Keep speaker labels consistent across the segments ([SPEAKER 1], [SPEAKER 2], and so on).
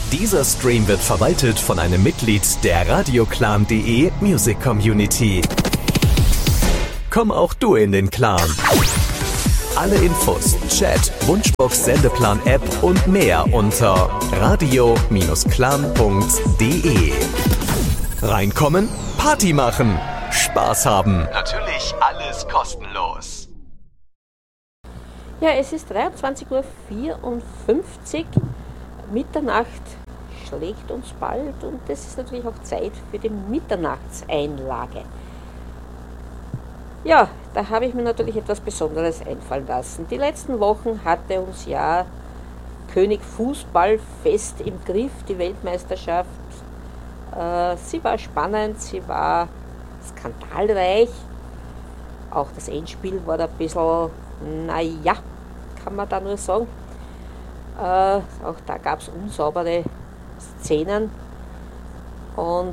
[SPEAKER 1] Dieser Stream wird verwaltet von einem Mitglied der radioclan.de Music Community. Komm auch du in den Clan. Alle Infos, Chat, Wunschbox, Sendeplan-App und mehr unter radio-clan.de. Reinkommen, Party machen, Spaß haben. Natürlich alles kostenlos.
[SPEAKER 2] Ja, es ist 23:54 Uhr. Mitternacht schlägt uns bald und das ist natürlich auch Zeit für die Mitternachtseinlage. Ja, da habe ich mir natürlich etwas Besonderes einfallen lassen. Die letzten Wochen hatte uns ja König Fußball fest im Griff, die Weltmeisterschaft. Sie war spannend, sie war skandalreich. Auch das Endspiel war da ein bisschen, naja, kann man da nur sagen. Auch da gab es unsaubere Szenen. Und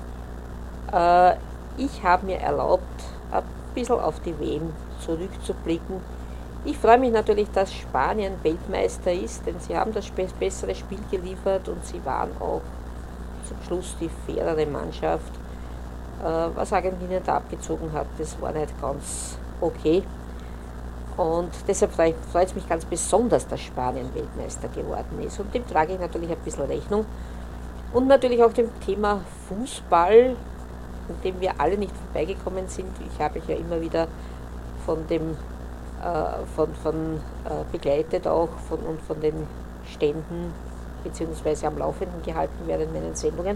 [SPEAKER 2] ich habe mir erlaubt, ein bisschen auf die WM zurückzublicken. Ich freue mich natürlich, dass Spanien Weltmeister ist, denn sie haben das bessere Spiel geliefert und sie waren auch zum Schluss die fairere Mannschaft. Was Argentinien da abgezogen hat, das war nicht ganz okay. Und deshalb freut es mich ganz besonders, dass Spanien Weltmeister geworden ist. Und dem trage ich natürlich ein bisschen Rechnung. Und natürlich auch dem Thema Fußball, an dem wir alle nicht vorbeigekommen sind. Ich habe mich ja immer wieder begleitet auch von den Ständen beziehungsweise am Laufenden gehalten während meinen Sendungen.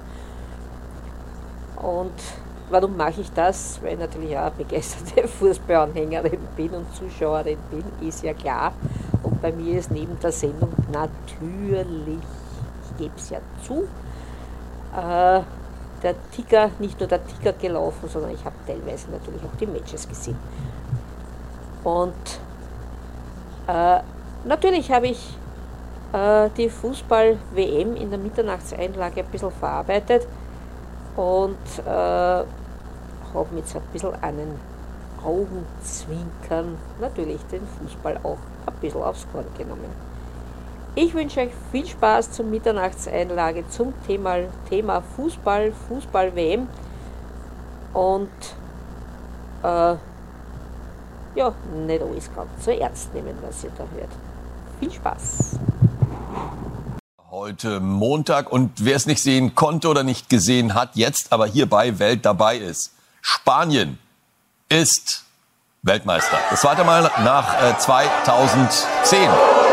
[SPEAKER 2] Und warum mache ich das? Weil ich natürlich auch begeisterte Fußballanhängerin bin und Zuschauerin bin, ist ja klar. Und bei mir ist neben der Sendung natürlich, ich gebe es ja zu, nicht nur der Ticker gelaufen, sondern ich habe teilweise natürlich auch die Matches gesehen. Und natürlich habe ich die Fußball-WM in der Mitternachtseinlage ein bisschen verarbeitet und habe mit so ein bisschen einen Augenzwinkern natürlich den Fußball auch ein bisschen aufs Korn genommen. Ich wünsche euch viel Spaß zur Mitternachtseinlage zum Thema Fußball, Fußball-WM und nicht alles ganz so ernst nehmen, was ihr da hört. Viel Spaß!
[SPEAKER 3] Heute Montag und wer es nicht sehen konnte oder nicht gesehen hat, jetzt aber hier bei Welt dabei ist. Spanien ist Weltmeister. Das zweite Mal nach 2010.